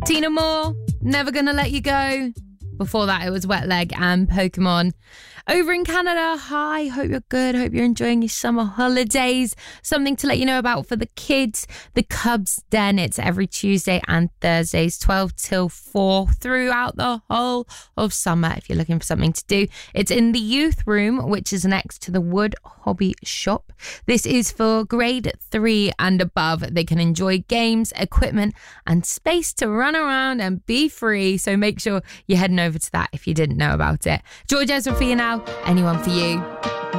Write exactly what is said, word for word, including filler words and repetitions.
Tina Moore, Never Gonna Let You Go. Before that, it was Wet Leg and Pokemon. Over in Canada, hi, hope you're good. Hope you're enjoying your summer holidays. Something to let you know about for the kids, the Cubs Den. It's every Tuesday and Thursdays, twelve till four, throughout the whole of summer. If you're looking for something to do, it's in the youth room, which is next to the Wood Hobby Shop. This is for grade three and above. They can enjoy games, equipment, and space to run around and be free. So make sure you're heading over to that if you didn't know about it. George Ezra for you now. Anyone for you.